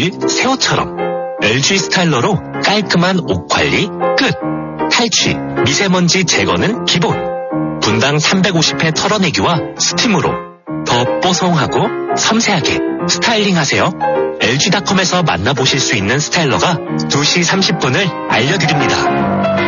마치 새 옷처럼 LG 스타일러로 깔끔한 옷 관리 끝. 탈취, 미세먼지 제거는 기본. 분당 350회 털어내기와 스팀으로 더 뽀송하고 섬세하게 스타일링하세요. LG닷컴에서 만나보실 수 있는 스타일러가 2시 30분을 알려드립니다.